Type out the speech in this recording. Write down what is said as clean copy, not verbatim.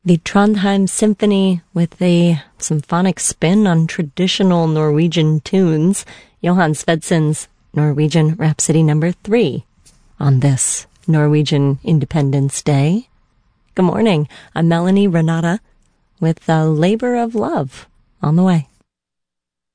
The Trondheim Symphony with a symphonic spin on traditional Norwegian tunes, Johan Svedsen's Norwegian Rhapsody No. 3 on this Norwegian Independence Day. Good morning, I'm Melanie Renata with a labor of love on the way.